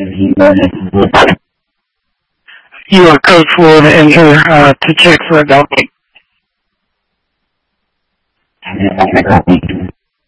Your coach would enter to check for a dog.